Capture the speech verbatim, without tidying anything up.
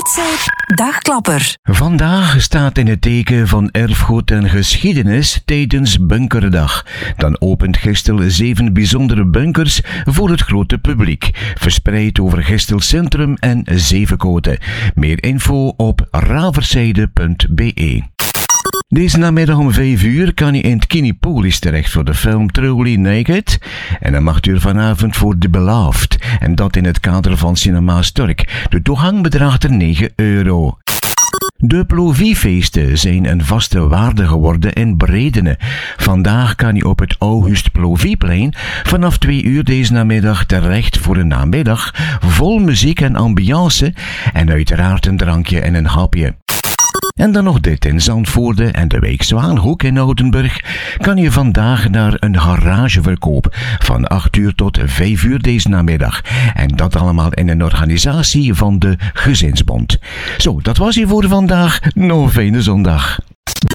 Zandvoortse Dagklapper. Vandaag staat in het teken van erfgoed en geschiedenis tijdens Bunkerdag. Dan opent Gistel zeven bijzondere bunkers voor het grote publiek, verspreid over Gistel Centrum en Zevenkoten. Meer info op raverzijde punt b e. Deze namiddag om vijf uur kan je in het Kinepolis terecht voor de film Truly Naked. En dan mag u er vanavond voor The Beloved. En dat in het kader van Cinema Stork. De toegang bedraagt er negen euro. De Ploviefeesten zijn een vaste waarde geworden in Bredene. Vandaag kan je op het August Plovieplein vanaf twee uur deze namiddag terecht voor een namiddag vol muziek en ambiance en uiteraard een drankje en een hapje. En dan nog dit, in Zandvoorde en de wijk Zwaanhoek in Oudenburg kan je vandaag naar een garageverkoop van acht uur tot vijf uur deze namiddag. En dat allemaal in een organisatie van de Gezinsbond. Zo, dat was hier voor vandaag. Nog een fijne zondag.